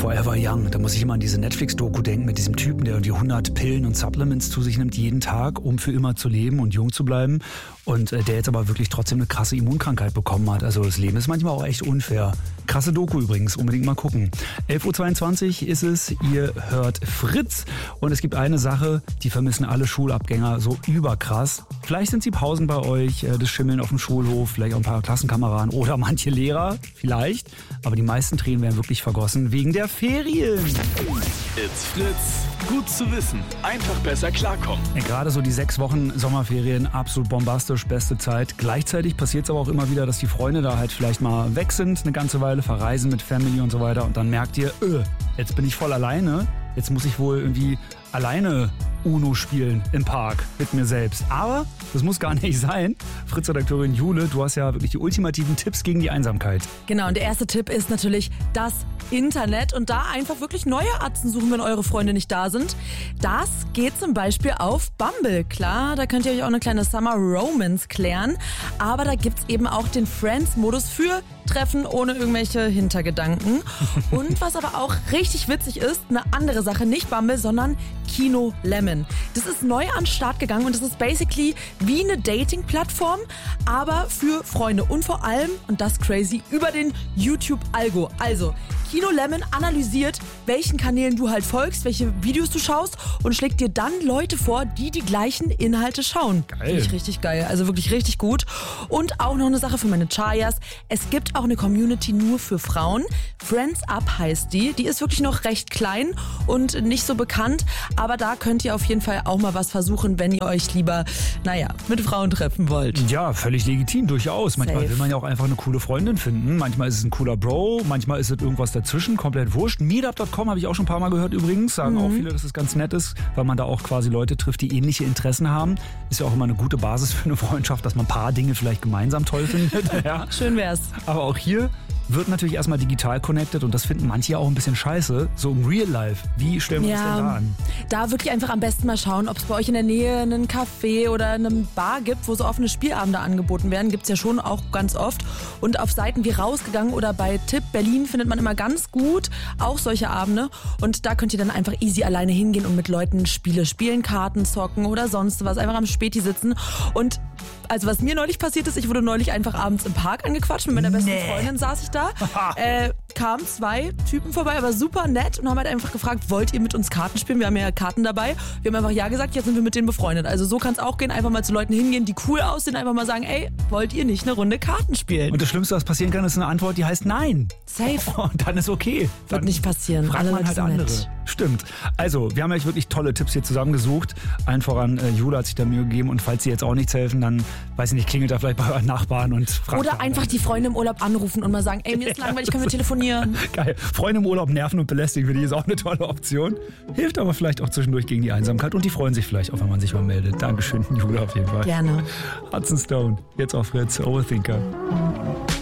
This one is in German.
Forever Young. Da muss ich immer an diese Netflix-Doku denken mit diesem Typen, der die 100 Pillen und Supplements zu sich nimmt jeden Tag, um für immer zu leben und jung zu bleiben. Und der jetzt aber wirklich trotzdem eine krasse Immunkrankheit bekommen hat. Also das Leben ist manchmal auch echt unfair. Krasse Doku übrigens, unbedingt mal gucken. 11.22 Uhr ist es, ihr hört Fritz. Und es gibt eine Sache, die vermissen alle Schulabgänger so überkrass. Vielleicht sind die Pausen bei euch, das Schimmeln auf dem Schulhof, vielleicht auch ein paar Klassenkameraden oder manche Lehrer, vielleicht. Aber die meisten Tränen werden wirklich vergossen wegen der Ferien. It's Fritz. Gut zu wissen. Einfach besser klarkommen. Ja, gerade so die 6 Wochen Sommerferien, absolut bombastisch, beste Zeit. Gleichzeitig passiert es aber auch immer wieder, dass die Freunde da halt vielleicht mal weg sind, eine ganze Weile verreisen mit Family und so weiter. Und dann merkt ihr, jetzt bin ich voll alleine. Jetzt muss ich wohl irgendwie alleine Uno spielen im Park mit mir selbst. Aber das muss gar nicht sein. Fritz-Redakteurin Jule, du hast ja wirklich die ultimativen Tipps gegen die Einsamkeit. Genau, und der erste Tipp ist natürlich das Internet und da einfach wirklich neue Atzen suchen, wenn eure Freunde nicht da sind. Das geht zum Beispiel auf Bumble. Klar, da könnt ihr euch auch eine kleine Summer Romance klären. Aber da gibt's eben auch den Friends-Modus für Treffen ohne irgendwelche Hintergedanken. Und was aber auch richtig witzig ist, eine andere Sache, nicht Bumble, sondern Kino Lemon. Das ist neu an den Start gegangen und das ist basically wie eine Dating-Plattform, aber für Freunde und vor allem, und das crazy, über den YouTube-Algo. Also, Kino Lemon analysiert, welchen Kanälen du halt folgst, welche Videos du schaust und schlägt dir dann Leute vor, die die gleichen Inhalte schauen. Geil. Finde ich richtig geil, also wirklich richtig gut. Und auch noch eine Sache für meine Chayas. Es gibt auch eine Community nur für Frauen. Friends Up heißt die. Die ist wirklich noch recht klein und nicht so bekannt, aber da könnt ihr auf jeden Fall auch mal was versuchen, wenn ihr euch lieber, mit Frauen treffen wollt. Ja, völlig legitim, durchaus. Manchmal Safe. will man ja auch einfach eine coole Freundin finden. Manchmal ist es ein cooler Bro, manchmal ist es irgendwas dazwischen, komplett wurscht. Meetup.com habe ich auch schon ein paar Mal gehört übrigens. Sagen auch viele, dass es ganz nett ist, weil man da auch quasi Leute trifft, die ähnliche Interessen haben. Ist ja auch immer eine gute Basis für eine Freundschaft, dass man ein paar Dinge vielleicht gemeinsam toll findet. Ja. Schön wär's. Aber auch hier wird natürlich erstmal digital connected und das finden manche ja auch ein bisschen scheiße. So im Real Life. Wie stellen wir uns denn da an? Da wirklich einfach am besten mal schauen, ob es bei euch in der Nähe einen Café oder eine Bar gibt, wo so offene Spielabende angeboten werden. Gibt's ja schon auch ganz oft. Und auf Seiten wie Rausgegangen oder bei Tipp Berlin findet man immer ganz gut auch solche Abende. Und da könnt ihr dann einfach easy alleine hingehen und mit Leuten Spiele spielen, Karten zocken oder sonst was. Einfach am Späti sitzen. Und also was mir neulich passiert ist, ich wurde neulich einfach abends im Park angequatscht. Mit meiner besten Freundin saß ich da. Kamen 2 Typen vorbei, aber super nett und haben halt einfach gefragt, wollt ihr mit uns Karten spielen? Wir haben ja Karten dabei. Wir haben einfach ja gesagt, jetzt sind wir mit denen befreundet. Also so kann es auch gehen, einfach mal zu Leuten hingehen, die cool aussehen, einfach mal sagen, ey, wollt ihr nicht eine Runde Karten spielen? Und das Schlimmste, was passieren kann, ist eine Antwort, die heißt Nein. Safe. Und dann ist okay. Dann Wird nicht passieren. fragt Alle man Leute halt sind andere. nett. Stimmt. Also, wir haben euch wirklich tolle Tipps hier zusammengesucht. Allen voran, Jule hat sich da Mühe gegeben. Und falls sie jetzt auch nichts helfen, dann, weiß ich nicht, klingelt da vielleicht bei euren Nachbarn und fragt. Oder einfach die Freunde im Urlaub anrufen und mal sagen, ey, mir ist langweilig, können wir telefonieren? Geil. Freunde im Urlaub nerven und belästigen, finde ich, ist auch eine tolle Option. Hilft aber vielleicht auch zwischendurch gegen die Einsamkeit. Und die freuen sich vielleicht auch, wenn man sich mal meldet. Dankeschön, Jule, auf jeden Fall. Gerne. Hudson Stone, jetzt auf Fritz, Overthinker.